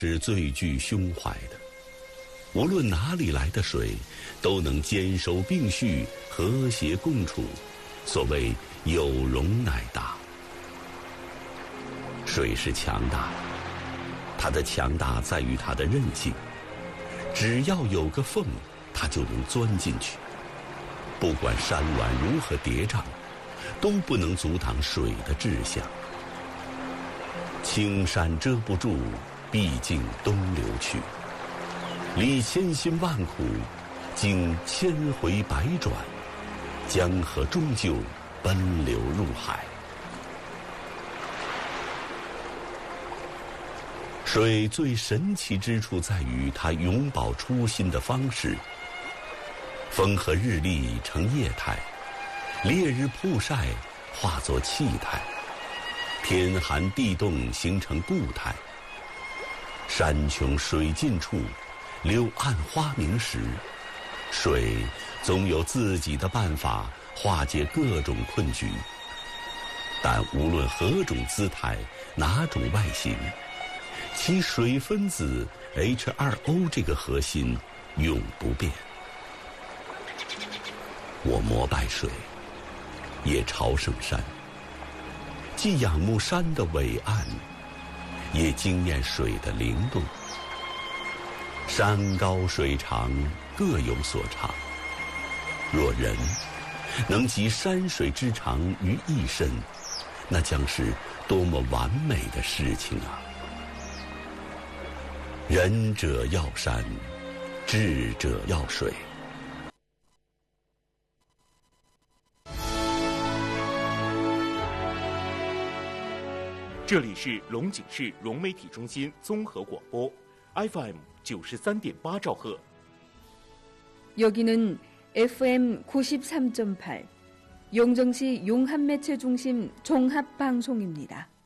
是最具胸怀的。无论哪里来的水，都能兼收并蓄，和谐共处。所谓有容乃大。水是强大的，它的强大在于它的韧性，只要有个缝，它就能钻进去。不管山峦如何叠嶂，都不能阻挡水的志向。青山遮不住，毕竟东流去。历千辛万苦，经千回百转，江河终究奔流入海。水最神奇之处在于它永葆初心的方式。风和日丽成液态，烈日曝晒化作气态，天寒地冻形成固态。山穷水尽处，柳暗花明时，水总有自己的办法化解各种困局。但无论何种姿态，哪种外形，其水分子 H2O 这个核心永不变。我膜拜水，也朝圣山，既仰慕山的伟岸，也惊艳水的灵动。山高水长，各有所长。若人能集山水之长于一身，那将是多么完美的事情啊！仁者要山，智者要水。 这里是龙井市融媒体中心综合广播 FM 93.8兆赫。 여기는 FM 93.8 용정시 용합매체중심 종합방송입니다.